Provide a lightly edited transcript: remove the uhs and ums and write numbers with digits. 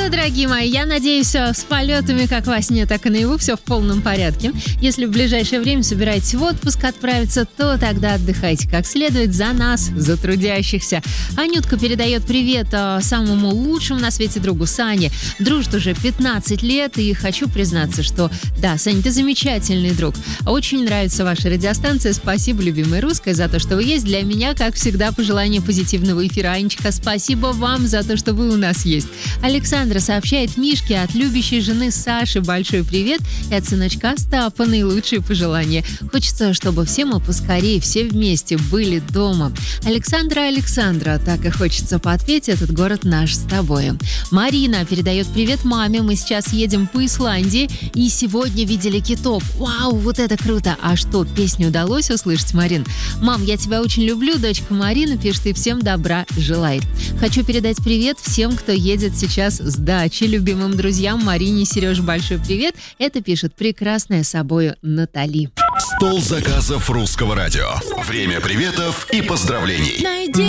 что, дорогие мои, я надеюсь, с полетами как во сне, так и наяву все в полном порядке. Если в ближайшее время собираетесь в отпуск отправиться, то тогда отдыхайте как следует за нас, за трудящихся. Анютка передает привет самому лучшему на свете другу Сане. Дружит уже 15 лет, и хочу признаться, что да, Саня, ты замечательный друг. Очень нравится ваша радиостанция. Спасибо, любимая русская, за то, что вы есть. Для меня, как всегда, пожелание позитивного эфира. Анечка, спасибо вам за то, что вы у нас есть. Александра сообщает Мишке от любящей жены Саши большой привет и от сыночка Остапа наилучшие пожелания. Хочется, чтобы все мы поскорее, все вместе были дома. Александра, так и хочется подпеть «Этот город наш с тобой». Марина передает привет маме. Мы сейчас едем по Исландии и сегодня видели китов. Вау, вот это круто! А что, песню удалось услышать, Марин? Мам, я тебя очень люблю, дочка Марина пишет и всем добра желает. Хочу передать привет всем, кто едет сейчас с дачи. Любимым друзьям Марине и Сереже большой привет. Это пишет прекрасная собою Натали. Стол заказов русского радио. Время приветов и поздравлений.